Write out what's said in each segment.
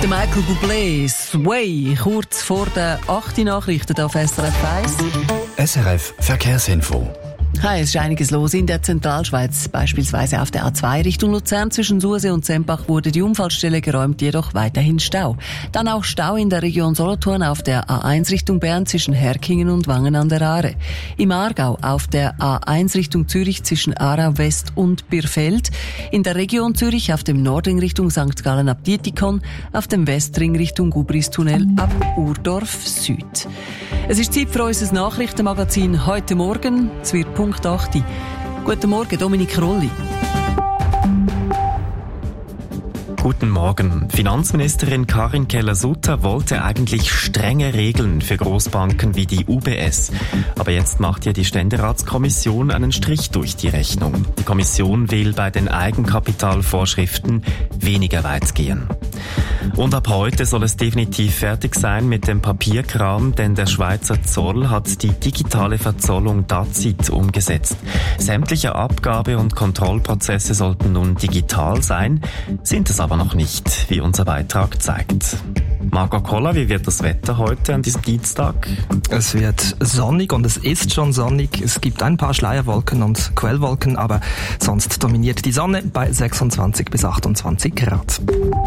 Der Michael Bublé, Sway, kurz vor den 8 Nachrichten auf SRF 1. SRF Verkehrsinfo. Hi, es ist einiges los in der Zentralschweiz. Beispielsweise auf der A2 Richtung Luzern zwischen Sursee und Sempach wurde die Unfallstelle geräumt, jedoch weiterhin Stau. Dann auch Stau in der Region Solothurn auf der A1 Richtung Bern zwischen Herkingen und Wangen an der Aare. Im Aargau auf der A1 Richtung Zürich zwischen Aarau West und Birfeld. In der Region Zürich auf dem Nordring Richtung St. Gallen ab Dietikon. Auf dem Westring Richtung Gubristunnel ab Urdorf Süd. Es ist Zeit für unser Nachrichtenmagazin heute Morgen. Es wird Punkt 8. Guten Morgen, Dominik Rolli. Guten Morgen. Finanzministerin Karin Keller-Sutter wollte eigentlich strenge Regeln für Großbanken wie die UBS. Aber jetzt macht ja die Ständeratskommission einen Strich durch die Rechnung. Die Kommission will bei den Eigenkapitalvorschriften weniger weit gehen. Und ab heute soll es definitiv fertig sein mit dem Papierkram, denn der Schweizer Zoll hat die digitale Verzollung DAZID umgesetzt. Sämtliche Abgabe- und Kontrollprozesse sollten nun digital sein, sind es aber noch nicht, wie unser Beitrag zeigt. Marco Koller, wie wird das Wetter heute an diesem Dienstag? Es wird sonnig und es ist schon sonnig. Es gibt ein paar Schleierwolken und Quellwolken, aber sonst dominiert die Sonne bei 26 bis 28 Grad.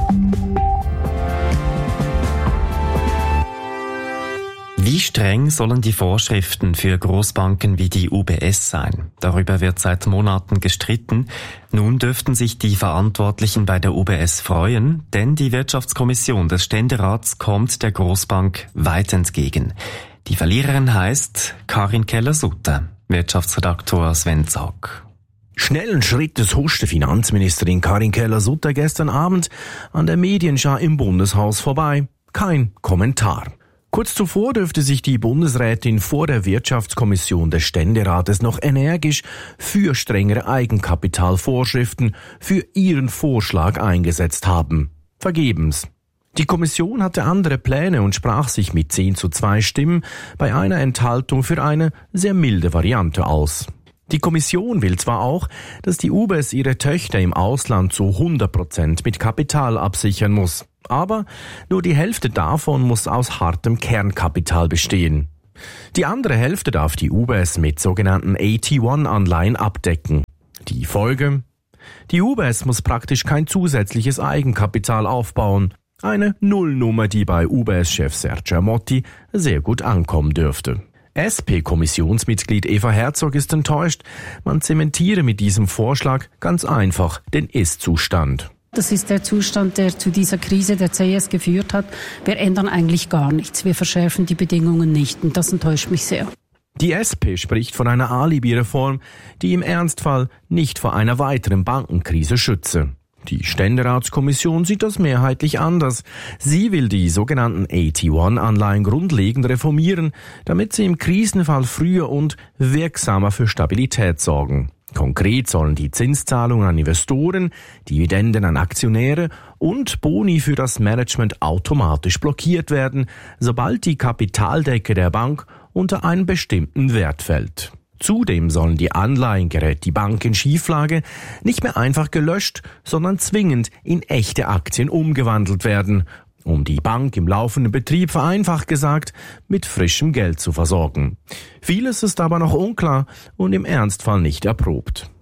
Wie streng sollen die Vorschriften für Großbanken wie die UBS sein? Darüber wird seit Monaten gestritten. Nun dürften sich die Verantwortlichen bei der UBS freuen, denn die Wirtschaftskommission des Ständerats kommt der Großbank weit entgegen. Die Verliererin heißt Karin Keller-Sutter, Wirtschaftsredaktor Sven Zaug. Schnellen Schrittes huschte Finanzministerin Karin Keller-Sutter gestern Abend an der Medienschar im Bundeshaus vorbei. Kein Kommentar. Kurz zuvor dürfte sich die Bundesrätin vor der Wirtschaftskommission des Ständerates noch energisch für strengere Eigenkapitalvorschriften für ihren Vorschlag eingesetzt haben. Vergebens. Die Kommission hatte andere Pläne und sprach sich mit 10:2 Stimmen bei einer Enthaltung für eine sehr milde Variante aus. Die Kommission will zwar auch, dass die UBS ihre Töchter im Ausland zu 100% mit Kapital absichern muss. Aber nur die Hälfte davon muss aus hartem Kernkapital bestehen. Die andere Hälfte darf die UBS mit sogenannten AT1-Anleihen abdecken. Die Folge? Die UBS muss praktisch kein zusätzliches Eigenkapital aufbauen. Eine Nullnummer, die bei UBS-Chef Sergio Motti sehr gut ankommen dürfte. SP-Kommissionsmitglied Eva Herzog ist enttäuscht. Man zementiere mit diesem Vorschlag ganz einfach den Ist-Zustand. Das ist der Zustand, der zu dieser Krise der CS geführt hat. Wir ändern eigentlich gar nichts. Wir verschärfen die Bedingungen nicht. Und das enttäuscht mich sehr. Die SP spricht von einer Alibi-Reform, die im Ernstfall nicht vor einer weiteren Bankenkrise schütze. Die Ständeratskommission sieht das mehrheitlich anders. Sie will die sogenannten AT1-Anleihen grundlegend reformieren, damit sie im Krisenfall früher und wirksamer für Stabilität sorgen. Konkret sollen die Zinszahlungen an Investoren, Dividenden an Aktionäre und Boni für das Management automatisch blockiert werden, sobald die Kapitaldecke der Bank unter einen bestimmten Wert fällt. Zudem sollen die Anleihen, gerät die Bank in Schieflage, nicht mehr einfach gelöscht, sondern zwingend in echte Aktien umgewandelt werden, um die Bank im laufenden Betrieb, vereinfacht gesagt, mit frischem Geld zu versorgen. Vieles ist aber noch unklar und im Ernstfall nicht erprobt.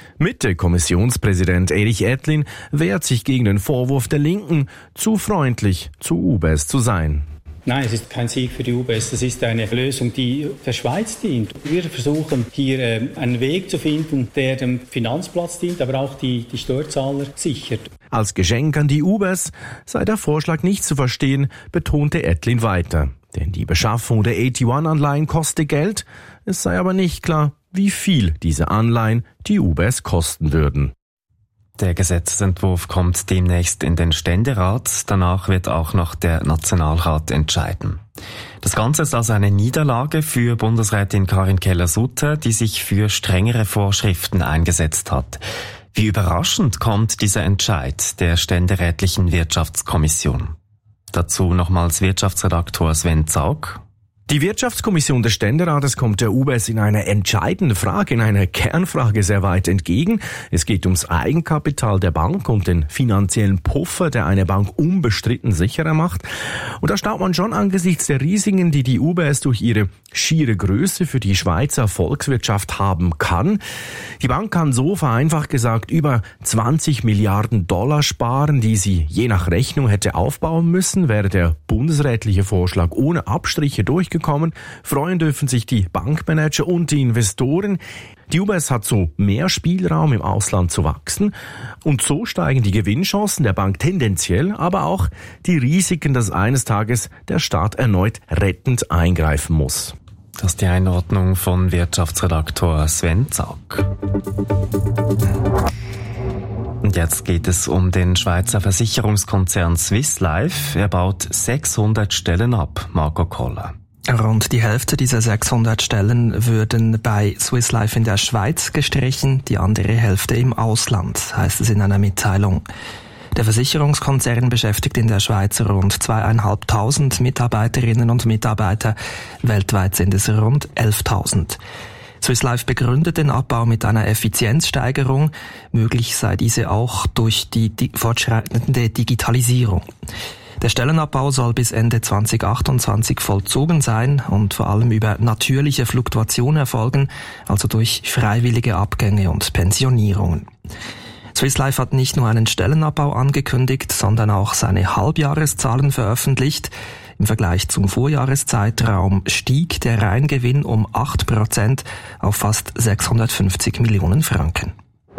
Mitte-Kommissionspräsident Erich Ettlin wehrt sich gegen den Vorwurf der Linken, zu freundlich zu UBS zu sein. Nein, es ist kein Sieg für die UBS, es ist eine Lösung, die der Schweiz dient. Wir versuchen hier einen Weg zu finden, der dem Finanzplatz dient, aber auch die Steuerzahler sichert. Als Geschenk an die UBS sei der Vorschlag nicht zu verstehen, betonte Ettlin weiter. Denn die Beschaffung der AT1-Anleihen koste Geld, es sei aber nicht klar, wie viel diese Anleihen die UBS kosten würden. Der Gesetzentwurf kommt demnächst in den Ständerat. Danach wird auch noch der Nationalrat entscheiden. Das Ganze ist also eine Niederlage für Bundesrätin Karin Keller-Sutter, die sich für strengere Vorschriften eingesetzt hat. Wie überraschend kommt dieser Entscheid der ständerätlichen Wirtschaftskommission? Dazu nochmals Wirtschaftsredaktor Sven Zaug. Die Wirtschaftskommission des Ständerates kommt der UBS in einer entscheidenden Frage, in einer Kernfrage sehr weit entgegen. Es geht ums Eigenkapital der Bank und den finanziellen Puffer, der eine Bank unbestritten sicherer macht. Und da staunt man schon angesichts der Risiken, die die UBS durch ihre schiere Größe für die Schweizer Volkswirtschaft haben kann. Die Bank kann so vereinfacht gesagt über 20 Milliarden Dollar sparen, die sie je nach Rechnung hätte aufbauen müssen, wäre der bundesrätliche Vorschlag ohne Abstriche durchgekommen. Freuen dürfen sich die Bankmanager und die Investoren. Die UBS hat so mehr Spielraum im Ausland zu wachsen und so steigen die Gewinnchancen der Bank tendenziell, aber auch die Risiken, dass eines Tages der Staat erneut rettend eingreifen muss. Das ist die Einordnung von Wirtschaftsredaktor Sven Zack. Und jetzt geht es um den Schweizer Versicherungskonzern Swiss Life. Er baut 600 Stellen ab, Marco Koller. Rund die Hälfte dieser 600 Stellen würden bei Swiss Life in der Schweiz gestrichen, die andere Hälfte im Ausland, heißt es in einer Mitteilung. Der Versicherungskonzern beschäftigt in der Schweiz rund 2'500 Mitarbeiterinnen und Mitarbeiter. Weltweit sind es rund 11.000. Swiss Life begründet den Abbau mit einer Effizienzsteigerung. Möglich sei diese auch durch die fortschreitende Digitalisierung. Der Stellenabbau soll bis Ende 2028 vollzogen sein und vor allem über natürliche Fluktuation erfolgen, also durch freiwillige Abgänge und Pensionierungen. Swiss Life hat nicht nur einen Stellenabbau angekündigt, sondern auch seine Halbjahreszahlen veröffentlicht. Im Vergleich zum Vorjahreszeitraum stieg der Reingewinn um 8% auf fast 650 Millionen Franken.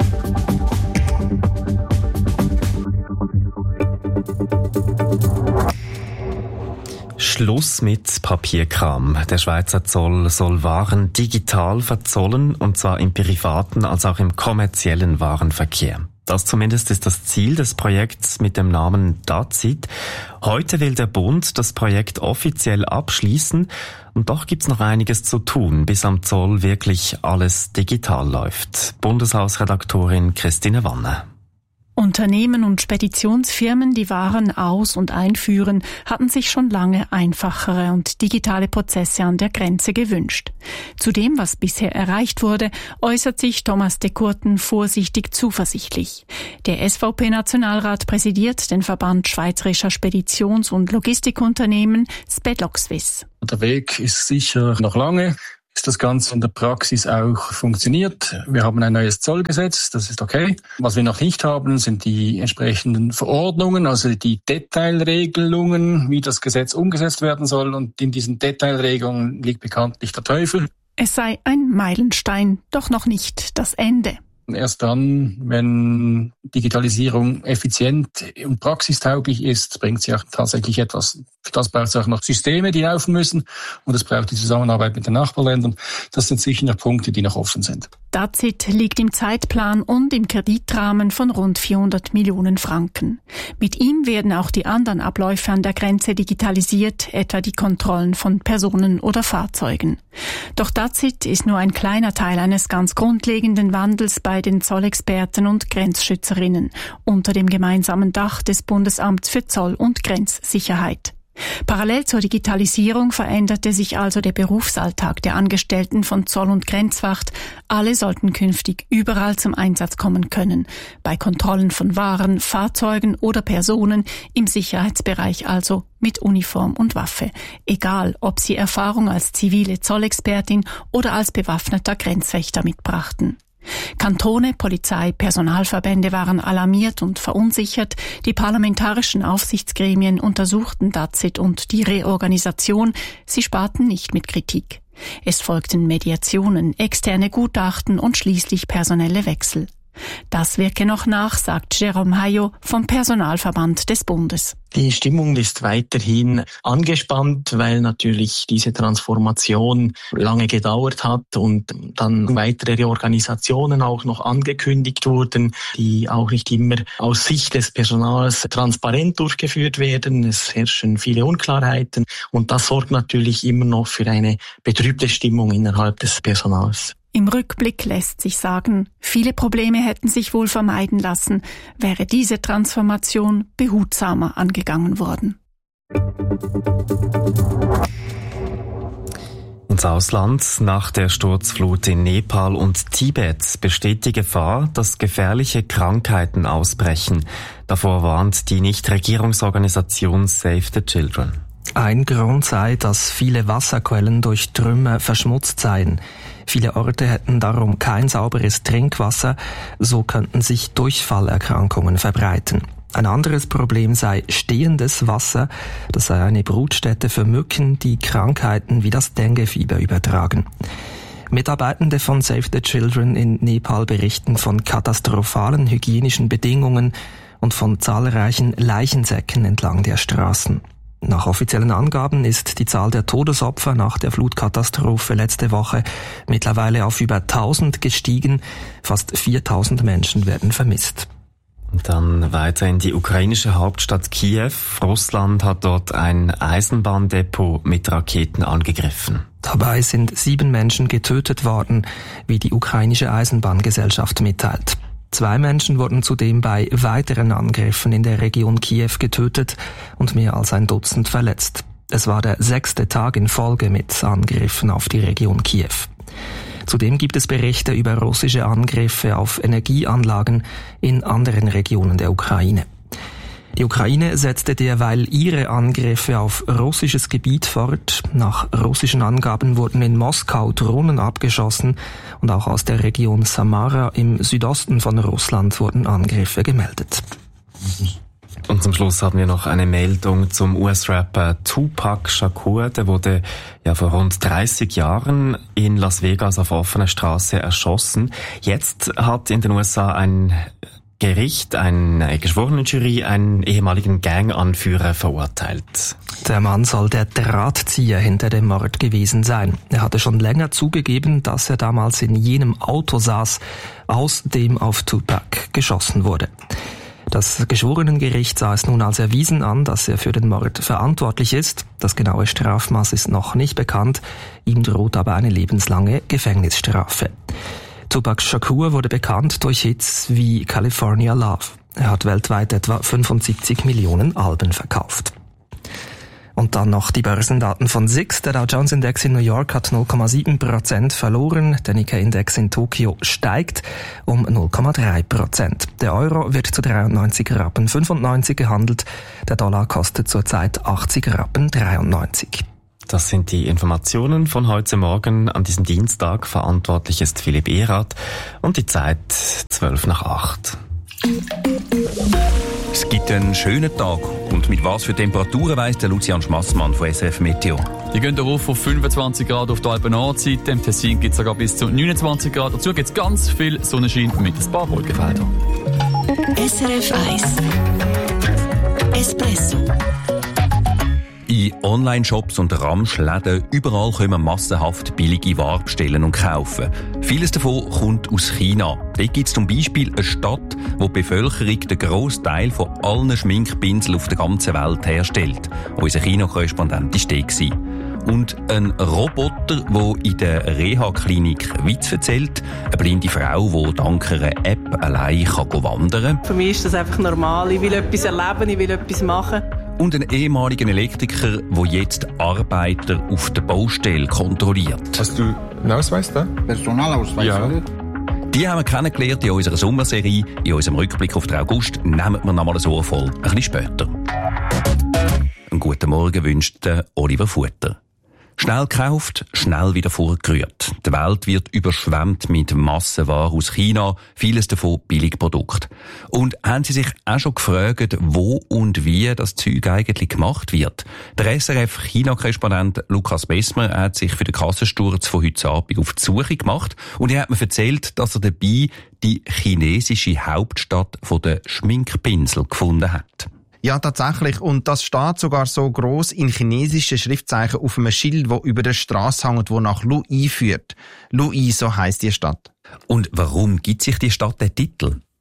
Schluss mit Papierkram. Der Schweizer Zoll soll Waren digital verzollen, und zwar im privaten als auch im kommerziellen Warenverkehr. Das zumindest ist das Ziel des Projekts mit dem Namen DAZID. Heute will der Bund das Projekt offiziell abschließen, und doch gibt's noch einiges zu tun, bis am Zoll wirklich alles digital läuft. Bundeshausredaktorin Christine Wanne. Unternehmen und Speditionsfirmen, die Waren aus- und einführen, hatten sich schon lange einfachere und digitale Prozesse an der Grenze gewünscht. Zu dem, was bisher erreicht wurde, äußert sich Thomas de Kurten vorsichtig zuversichtlich. Der SVP-Nationalrat präsidiert den Verband Schweizerischer Speditions- und Logistikunternehmen Spedlogswiss. Der Weg ist sicher noch lange. Ist das Ganze in der Praxis auch funktioniert. Wir haben ein neues Zollgesetz, das ist okay. Was wir noch nicht haben, sind die entsprechenden Verordnungen, also die Detailregelungen, wie das Gesetz umgesetzt werden soll. Und in diesen Detailregelungen liegt bekanntlich der Teufel. Es sei ein Meilenstein, doch noch nicht das Ende. Erst dann, wenn Digitalisierung effizient und praxistauglich ist, bringt sie auch tatsächlich etwas. Für das braucht es auch noch Systeme, die laufen müssen, und es braucht die Zusammenarbeit mit den Nachbarländern. Das sind sicher noch Punkte, die noch offen sind. DAZID liegt im Zeitplan und im Kreditrahmen von rund 400 Millionen Franken. Mit ihm werden auch die anderen Abläufe an der Grenze digitalisiert, etwa die Kontrollen von Personen oder Fahrzeugen. Doch DAZID ist nur ein kleiner Teil eines ganz grundlegenden Wandels bei den Zollexperten und Grenzschützerinnen unter dem gemeinsamen Dach des Bundesamts für Zoll- und Grenzsicherheit. Parallel zur Digitalisierung veränderte sich also der Berufsalltag der Angestellten von Zoll- und Grenzwacht. Alle sollten künftig überall zum Einsatz kommen können. Bei Kontrollen von Waren, Fahrzeugen oder Personen, im Sicherheitsbereich also mit Uniform und Waffe. Egal, ob sie Erfahrung als zivile Zollexpertin oder als bewaffneter Grenzwächter mitbrachten. Kantone, Polizei, Personalverbände waren alarmiert und verunsichert. Die parlamentarischen Aufsichtsgremien untersuchten DAZID und die Reorganisation. Sie sparten nicht mit Kritik. Es folgten Mediationen, externe Gutachten und schließlich personelle Wechsel. Das wirke noch nach, sagt Jérôme Hayot vom Personalverband des Bundes. Die Stimmung ist weiterhin angespannt, weil natürlich diese Transformation lange gedauert hat und dann weitere Reorganisationen auch noch angekündigt wurden, die auch nicht immer aus Sicht des Personals transparent durchgeführt werden. Es herrschen viele Unklarheiten und das sorgt natürlich immer noch für eine betrübte Stimmung innerhalb des Personals. Im Rückblick lässt sich sagen, viele Probleme hätten sich wohl vermeiden lassen, wäre diese Transformation behutsamer angegangen worden. Ins Ausland. Nach der Sturzflut in Nepal und Tibet besteht die Gefahr, dass gefährliche Krankheiten ausbrechen. Davor warnt die Nichtregierungsorganisation Save the Children. Ein Grund sei, dass viele Wasserquellen durch Trümmer verschmutzt seien. Viele Orte hätten darum kein sauberes Trinkwasser, so könnten sich Durchfallerkrankungen verbreiten. Ein anderes Problem sei stehendes Wasser, das sei eine Brutstätte für Mücken, die Krankheiten wie das Denguefieber übertragen. Mitarbeitende von Save the Children in Nepal berichten von katastrophalen hygienischen Bedingungen und von zahlreichen Leichensäcken entlang der Straßen. Nach offiziellen Angaben ist die Zahl der Todesopfer nach der Flutkatastrophe letzte Woche mittlerweile auf über 1000 gestiegen. Fast 4000 Menschen werden vermisst. Und dann weiter in die ukrainische Hauptstadt Kiew. Russland hat dort ein Eisenbahndepot mit Raketen angegriffen. Dabei sind 7 Menschen getötet worden, wie die ukrainische Eisenbahngesellschaft mitteilt. 2 Menschen wurden zudem bei weiteren Angriffen in der Region Kiew getötet und mehr als ein Dutzend verletzt. Es war der 6. Tag in Folge mit Angriffen auf die Region Kiew. Zudem gibt es Berichte über russische Angriffe auf Energieanlagen in anderen Regionen der Ukraine. Die Ukraine setzte derweil ihre Angriffe auf russisches Gebiet fort. Nach russischen Angaben wurden in Moskau Drohnen abgeschossen und auch aus der Region Samara im Südosten von Russland wurden Angriffe gemeldet. Und zum Schluss haben wir noch eine Meldung zum US-Rapper Tupac Shakur. Der wurde vor rund 30 Jahren in Las Vegas auf offener Straße erschossen. Jetzt hat in den USA ein Gericht, eine Geschworenenjury, einen ehemaligen Ganganführer verurteilt. Der Mann soll der Drahtzieher hinter dem Mord gewesen sein. Er hatte schon länger zugegeben, dass er damals in jenem Auto saß, aus dem auf Tupac geschossen wurde. Das Geschworenengericht sah es nun als erwiesen an, dass er für den Mord verantwortlich ist. Das genaue Strafmaß ist noch nicht bekannt. Ihm droht aber eine lebenslange Gefängnisstrafe. Tupac Shakur wurde bekannt durch Hits wie California Love. Er hat weltweit etwa 75 Millionen Alben verkauft. Und dann noch die Börsendaten von SIX. Der Dow Jones Index in New York hat 0,7% verloren. Der Nikkei-Index in Tokio steigt um 0,3%. Der Euro wird zu 93,95 Rappen gehandelt. Der Dollar kostet zurzeit 80,93 Rappen. Das sind die Informationen von heute Morgen an diesem Dienstag. Verantwortlich ist Philipp Erath und die Zeit 7:55. Es gibt einen schönen Tag. Und mit was für Temperaturen weiss der Lucian Schmassmann von SRF Meteo. Die gehen darauf auf 25 Grad auf der Alpen-Nordseite. Im Tessin gibt es sogar bis zu 29 Grad. Dazu gibt es ganz viel Sonnenschein mit ein paar Wolkenfeldern. SRF 1 Espresso. In Online-Shops und Ramschläden überall können wir massenhaft billige Ware bestellen und kaufen. Vieles davon kommt aus China. Dort gibt es zum Beispiel eine Stadt, wo die Bevölkerung den grossen Teil von allen Schminkpinseln auf der ganzen Welt herstellt. Unser China-Korrespondent war dort. Und ein Roboter, der in der Reha-Klinik Witz erzählt. Eine blinde Frau, die dank einer App allein wandern kann. Für mich ist das einfach normal. Ich will etwas erleben, ich will etwas machen. Und einen ehemaligen Elektriker, der jetzt Arbeiter auf der Baustelle kontrolliert. Hast du einen Ausweis da? Personalausweis, ja. oder? Die haben wir kennengelernt in unserer Sommerserie. In unserem Rückblick auf den August nehmen wir nochmal ein Ohr voll. Ein bisschen später. Einen guten Morgen wünscht Oliver Futter. Schnell gekauft, schnell wieder vorgerührt. Die Welt wird überschwemmt mit Massenware aus China, vieles davon Billigprodukte. Und haben Sie sich auch schon gefragt, wo und wie das Zeug eigentlich gemacht wird? Der SRF-China-Korrespondent Lukas Bessmer hat sich für den Kassensturz von heute Abend auf die Suche gemacht und er hat mir erzählt, dass er dabei die chinesische Hauptstadt der Schminkpinsel gefunden hat. Ja, tatsächlich. Und das steht sogar so gross in chinesischen Schriftzeichen auf einem Schild, das über der Strasse hängt, wo nach Luyi führt. Luyi, so heisst die Stadt. Und warum gibt sich die Stadt den Titel?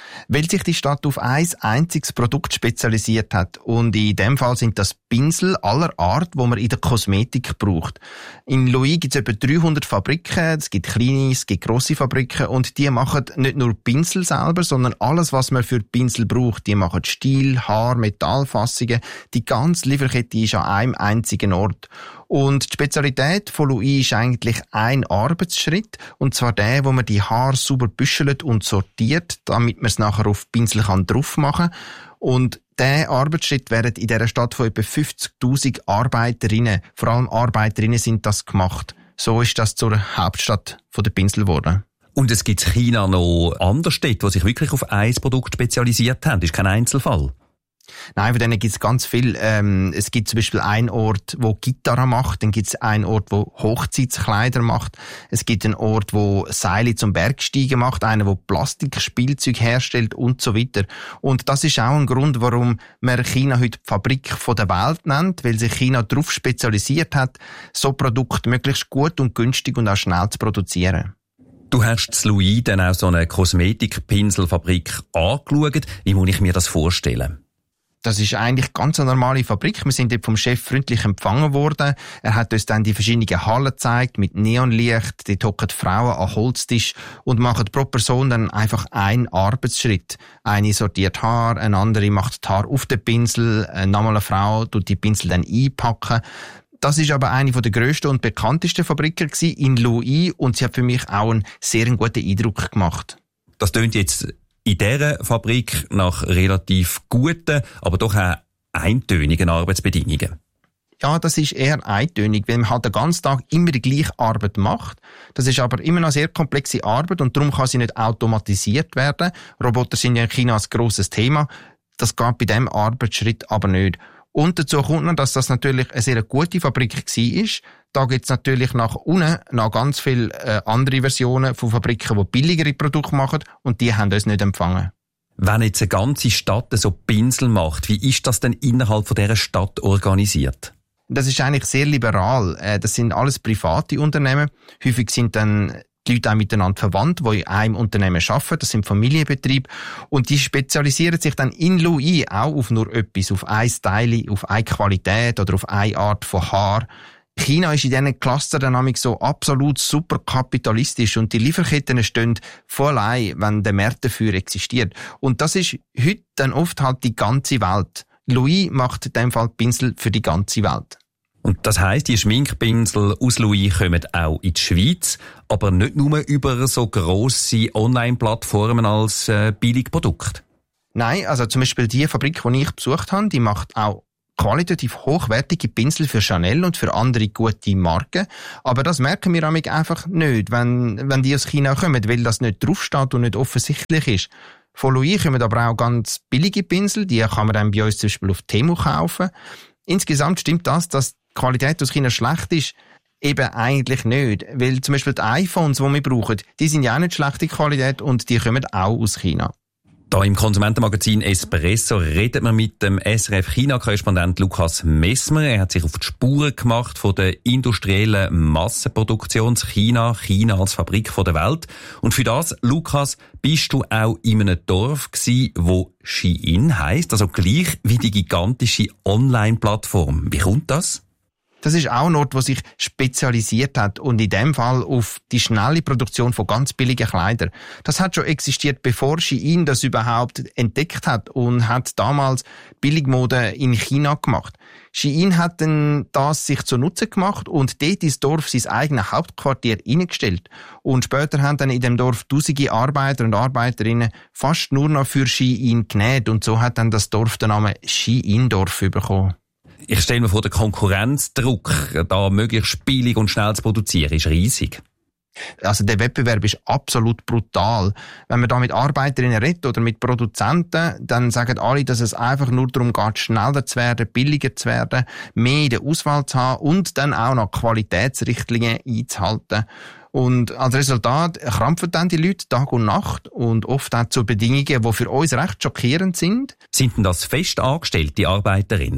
Weil sich die Stadt auf ein einziges Produkt spezialisiert hat. Und in dem Fall sind das Pinsel aller Art, die man in der Kosmetik braucht. In Louis gibt es etwa 300 Fabriken. Es gibt kleine, es gibt grosse Fabriken. Und die machen nicht nur Pinsel selber, sondern alles, was man für Pinsel braucht. Die machen Stiel, Haar, Metallfassungen. Die ganze Lieferkette ist an einem einzigen Ort. Und die Spezialität von Louis ist eigentlich ein Arbeitsschritt. Und zwar der, wo man die Haare sauber büschelt und sortiert, damit man es nachher auf Pinsel drauf machen kann. Und dieser Arbeitsschritt wird in dieser Stadt von etwa 50.000 Arbeiterinnen, vor allem Arbeiterinnen sind das gemacht. So ist das zur Hauptstadt der Pinsel geworden. Und es gibt in China noch andere Städte, die sich wirklich auf ein Produkt spezialisiert haben. Das ist kein Einzelfall. Nein, von denen gibt es ganz viel. Es gibt zum Beispiel einen Ort, wo Gitarre macht, dann gibt es einen Ort, wo Hochzeitskleider macht, es gibt einen Ort, wo Seile zum Bergsteigen macht, einen, wo Plastikspielzeug herstellt und so weiter. Und das ist auch ein Grund, warum man China heute die Fabrik der Welt nennt, weil sich China darauf spezialisiert hat, so Produkte möglichst gut und günstig und auch schnell zu produzieren. Du hast in Louis dann auch so eine Kosmetikpinselfabrik angeschaut. Wie muss ich mir das vorstellen? Das ist eigentlich ganz eine normale Fabrik. Wir sind dort vom Chef freundlich empfangen worden. Er hat uns dann die verschiedenen Hallen gezeigt mit Neonlicht. Dort hocken Frauen an Holztisch und machen pro Person dann einfach einen Arbeitsschritt. Eine sortiert Haar, eine andere macht die Haare auf den Pinsel, nochmal eine Frau tut die Pinsel dann einpacken. Das ist aber eine der grössten und bekanntesten Fabriken in Louis und sie hat für mich auch einen sehr guten Eindruck gemacht. Das tönt jetzt in dieser Fabrik nach relativ guten, aber doch auch eintönigen Arbeitsbedingungen. Ja, das ist eher eintönig, weil man halt den ganzen Tag immer die gleiche Arbeit macht. Das ist aber immer noch sehr komplexe Arbeit und darum kann sie nicht automatisiert werden. Roboter sind ja in China ein grosses Thema. Das geht bei diesem Arbeitsschritt aber nicht. Und dazu kommt noch, dass das natürlich eine sehr gute Fabrik war. Da gibt es natürlich nach unten noch ganz viele andere Versionen von Fabriken, die billigere Produkte machen und die haben uns nicht empfangen. Wenn jetzt eine ganze Stadt so Pinsel macht, wie ist das denn innerhalb von dieser Stadt organisiert? Das ist eigentlich sehr liberal. Das sind alles private Unternehmen. Häufig sind dann die Leute auch miteinander verwandt, die in einem Unternehmen arbeiten. Das sind Familienbetriebe. Und die spezialisieren sich dann in Louis auch auf nur etwas, auf ein Style, auf eine Qualität oder auf eine Art von Haar. China ist in diesen Clusterdynamik so absolut super kapitalistisch und die Lieferketten stehen voll ein, wenn der Markt dafür existiert. Und das ist heute dann oft halt die ganze Welt. Louis macht in dem Fall Pinsel für die ganze Welt. Und das heisst, die Schminkpinsel aus Louis kommen auch in die Schweiz, aber nicht nur über so grosse Online-Plattformen als Billigprodukt. Nein, also zum Beispiel die Fabrik, die ich besucht habe, die macht auch qualitativ hochwertige Pinsel für Chanel und für andere gute Marken. Aber das merken wir einfach nicht, wenn die aus China kommen, weil das nicht draufsteht und nicht offensichtlich ist. Von Louis kommen aber auch ganz billige Pinsel, die kann man dann bei uns zum Beispiel auf Temu kaufen. Insgesamt stimmt das, dass die Qualität aus China schlecht ist, eben eigentlich nicht. Weil zum Beispiel die iPhones, die wir brauchen, die sind ja auch nicht schlechte Qualität und die kommen auch aus China. Da im Konsumentenmagazin Espresso redet man mit dem SRF-China-Korrespondent Lukas Messmer. Er hat sich auf die Spuren gemacht von der industriellen Massenproduktion China als Fabrik der Welt. Und für das, Lukas, bist du auch in einem Dorf gsi, wo Shein heisst, also gleich wie die gigantische Online-Plattform. Wie kommt das? Das ist auch ein Ort, der sich spezialisiert hat und in dem Fall auf die schnelle Produktion von ganz billigen Kleidern. Das hat schon existiert, bevor Shein das überhaupt entdeckt hat und hat damals Billigmode in China gemacht. Shein hat dann das sich zunutze gemacht und dort ins Dorf sein eigenes Hauptquartier eingestellt. Und später haben dann in dem Dorf tausende Arbeiter und Arbeiterinnen fast nur noch für Shein genäht und so hat dann das Dorf den Namen Shein-Dorf bekommen. Ich stelle mir vor, der Konkurrenzdruck, da möglichst billig und schnell zu produzieren, ist riesig. Also der Wettbewerb ist absolut brutal. Wenn man da mit Arbeiterinnen redet oder mit Produzenten, dann sagen alle, dass es einfach nur darum geht, schneller zu werden, billiger zu werden, mehr in der Auswahl zu haben und dann auch noch Qualitätsrichtlinien einzuhalten. Und als Resultat krampfen dann die Leute Tag und Nacht und oft auch zu Bedingungen, die für uns recht schockierend sind. Sind denn das fest angestellte Arbeiterinnen?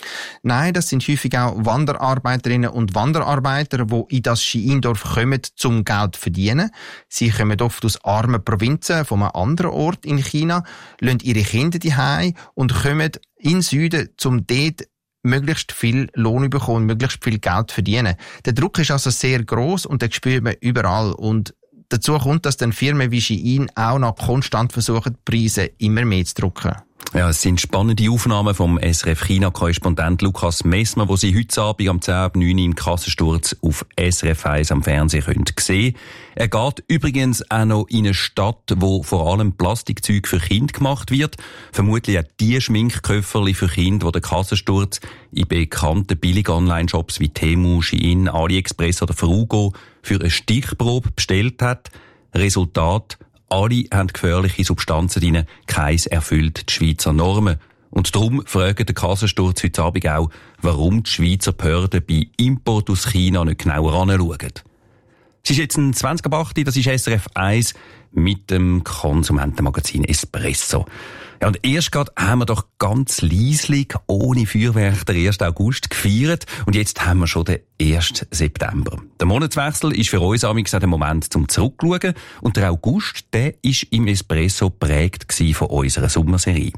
Nein, das sind häufig auch Wanderarbeiterinnen und Wanderarbeiter, die in das Ski-In-Dorf kommen, um Geld zu verdienen. Sie kommen oft aus armen Provinzen von einem anderen Ort in China, lassen ihre Kinder daheim und kommen in den Süden, um dort möglichst viel Lohn bekommen, möglichst viel Geld zu verdienen. Der Druck ist also sehr gross und den spürt man überall. Und dazu kommt, dass dann Firmen wie Ski-In auch noch konstant versuchen, die Preise immer mehr zu drücken. Ja, es sind spannende Aufnahmen vom SRF-China-Korrespondent Lukas Messmer, wo Sie heute Abend am 10:09 im Kassensturz auf SRF 1 am Fernsehen sehen können. Er geht übrigens auch noch in eine Stadt, wo vor allem Plastikzeug für Kinder gemacht wird. Vermutlich auch die Schminkköfferli für Kinder, die der Kassensturz in bekannten Billig-Online-Shops wie Temu, Shein, AliExpress oder Frugo für eine Stichprobe bestellt hat. Resultat: alle haben gefährliche Substanzen drin, keins erfüllt die Schweizer Normen. Und darum fragt der Kassensturz heute Abend auch, warum die Schweizer Behörden bei Import aus China nicht genauer anschauen. Es ist jetzt ein 20:08, das ist SRF 1 mit dem Konsumentenmagazin Espresso. Ja, und erst gerade haben wir doch ganz leislich, ohne Feuerwerk, den 1. August gefeiert. Und jetzt haben wir schon den 1. September. Der Monatswechsel ist für uns amigs der Moment zum Zurückschauen. Und der August, der ist im Espresso geprägt von unserer Sommerserie.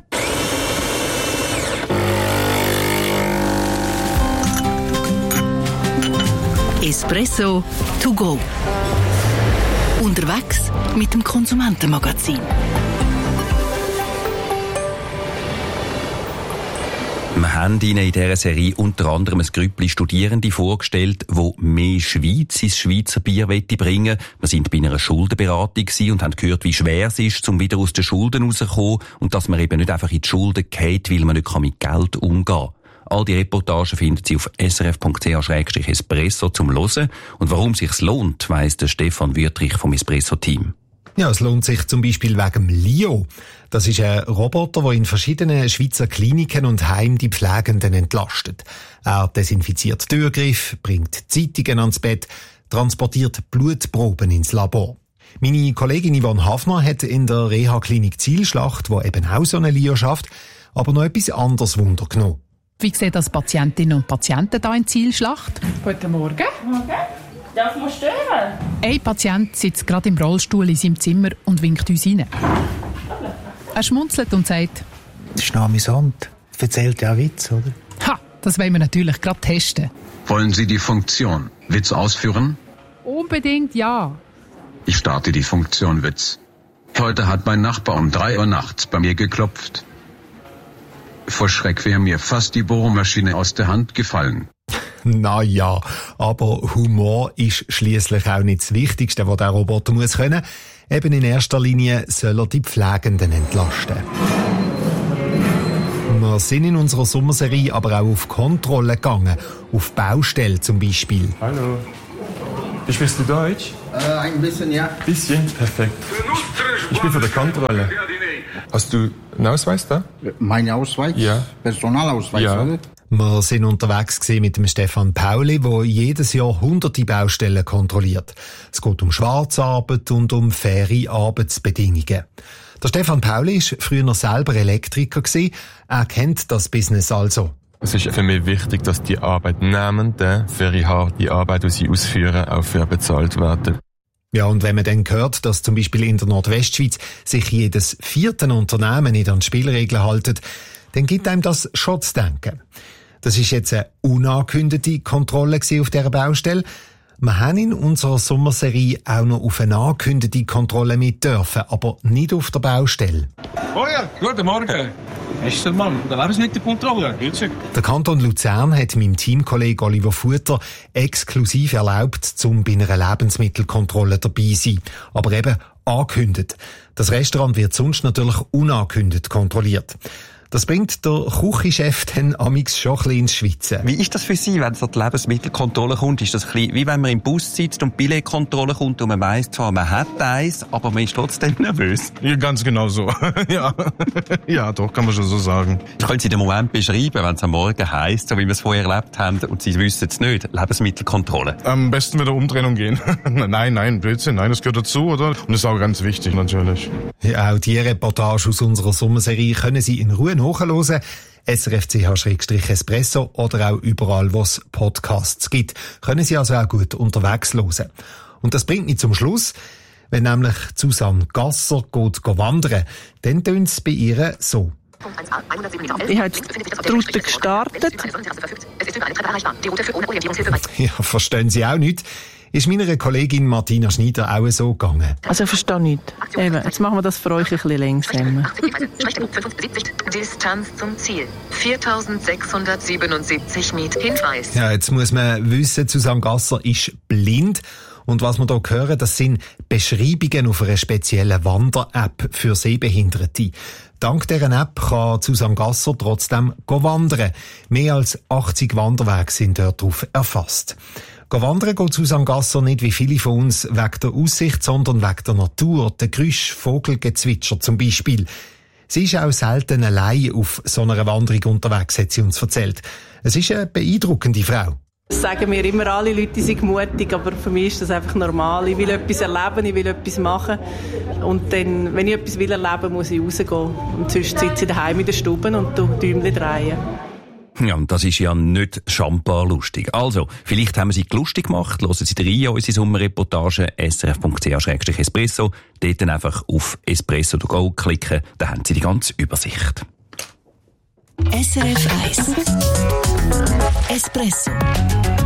Espresso to go. Unterwegs mit dem Konsumentenmagazin. Wir haben Ihnen in dieser Serie unter anderem ein Grüppli Studierende vorgestellt, die mehr Schweiz ins Schweizer Bier bringen wollen. Wir sind bei einer Schuldenberatung und haben gehört, wie schwer es ist, um wieder aus den Schulden rauszukommen und dass man eben nicht einfach in die Schulden geht, weil man nicht mit Geld umgehen kann. All die Reportagen finden Sie auf srf.ch/espresso zum Hören. Und warum es sich lohnt, weiss der Stefan Wüttrich vom Espresso-Team. Ja, es lohnt sich zum Beispiel wegen Lio. Das ist ein Roboter, der in verschiedenen Schweizer Kliniken und Heimen die Pflegenden entlastet. Er desinfiziert Türgriffe, bringt Zeitungen ans Bett, transportiert Blutproben ins Labor. Meine Kollegin Yvonne Hafner hat in der Reha-Klinik Zielschlacht, wo eben auch so eine Lio schafft, aber noch etwas anderes Wunder genommen. Wie sehen das Patientinnen und Patienten hier in Zielschlacht? Guten Morgen. Morgen. Darf man stören? Ein Patient sitzt gerade im Rollstuhl in seinem Zimmer und winkt uns rein. Er schmunzelt und sagt: Das ist noch amüsant. Erzählt ja auch Witz, oder? Ha, das wollen wir natürlich gerade testen. Wollen Sie die Funktion Witz ausführen? Unbedingt ja. Ich starte die Funktion Witz. Heute hat mein Nachbar um 3 Uhr nachts bei mir geklopft. Vor Schreck wäre mir fast die Bohrmaschine aus der Hand gefallen. Na ja, aber Humor ist schliesslich auch nicht das Wichtigste, was der Roboter muss können. Eben in erster Linie soll er die Pflegenden entlasten. Wir sind in unserer Sommerserie aber auch auf Kontrolle gegangen, auf Baustellen zum Beispiel. Hallo. Sprichst du Deutsch? Ein bisschen, ja. Bisschen? Perfekt. Ich bin für die Kontrolle. Hast du einen Ausweis da? Mein Ausweis? Ja. Personalausweis, ja. oder? Wir sind unterwegs mit dem Stefan Pauli, der jedes Jahr hunderte Baustellen kontrolliert. Es geht um Schwarzarbeit und um faire Arbeitsbedingungen. Der Stefan Pauli war früher selber Elektriker. Er kennt das Business also. Es ist für mich wichtig, dass die Arbeitnehmenden für ihre harte Arbeit, die sie ausführen, auch fair bezahlt werden. Ja, und wenn man dann hört, dass zum Beispiel in der Nordwestschweiz sich jedes 4. Unternehmen nicht an die Spielregeln hält, dann gibt einem das schon zu denken. Das ist jetzt eine unangekündigte Kontrolle auf dieser Baustelle. Wir haben in unserer Sommerserie auch noch auf eine angekündigte Kontrolle mit dürfen, aber nicht auf der Baustelle. Oh ja, guten Morgen. Ist der Mann der Lebensmittelkontrolle? Der Kanton Luzern hat meinem Teamkollegen Oliver Futter exklusiv erlaubt, bei einer Lebensmittelkontrolle dabei zu sein. Aber eben angekündigt. Das Restaurant wird sonst natürlich unangekündigt kontrolliert. Das bringt der Küchenchef dann amix schon ein bisschen ins Schwitzen. Wie ist das für Sie, wenn so die Lebensmittelkontrolle kommt? Ist das ein bisschen wie wenn man im Bus sitzt und die Billetkontrolle kommt und man weiss zwar, man hat eins, aber man ist trotzdem nervös? Ja, ganz genau so. Ja. Ja, doch, kann man schon so sagen. Können Sie den Moment beschreiben, wenn es am Morgen heisst, so wie wir es vorher erlebt haben und Sie wissen es nicht, Lebensmittelkontrolle? Am besten mit der Umtrennung gehen. Nein, Blödsinn, nein, das gehört dazu, oder? Und das ist auch ganz wichtig, natürlich. Ja, auch die Reportage aus unserer Sommerserie können Sie in Ruhe nachhören. srf.ch/espresso oder auch überall, wo es Podcasts gibt. Können Sie also auch gut unterwegs hören. Und das bringt mich zum Schluss. Wenn nämlich Susanne Gasser geht wandern, dann tönt es bei ihr so. Ich habe jetzt die Route gestartet. Ja, verstehen Sie auch nicht. Ist meiner Kollegin Martina Schneider auch so gegangen. Also ich verstehe nicht. Eben, jetzt machen wir das für euch ein bisschen langsamer. Distanz zum Ziel. 4677 Meter. Hinweis. Ja, jetzt muss man wissen, Susanne Gasser ist blind. Und was wir hier hören, das sind Beschreibungen auf einer speziellen Wander-App für Sehbehinderte. Dank dieser App kann Susanne Gasser trotzdem wandern. Mehr als 80 Wanderwege sind dort drauf erfasst. Wandern geht Susanne Gasser nicht wie viele von uns wegen der Aussicht, sondern wegen der Natur, der Geräusch, Vogelgezwitscher zum Beispiel. Sie ist auch selten allein auf so einer Wanderung unterwegs, hat sie uns erzählt. Es ist eine beeindruckende Frau. Das sagen mir immer alle Leute, die sind mutig, aber für mich ist das einfach normal. Ich will etwas erleben, ich will etwas machen. Und dann, wenn ich etwas will erleben, muss ich rausgehen. Und sonst sitze ich daheim in der Stube und Däumchen drehen. Ja, und das ist ja nicht schambar lustig. Also, vielleicht haben wir Sie lustig gemacht. Hören Sie rein in unsere Sommerreportage srf.ch/espresso. Dort dann einfach auf Espresso to go klicken. Da haben Sie die ganze Übersicht. SRF 1 Espresso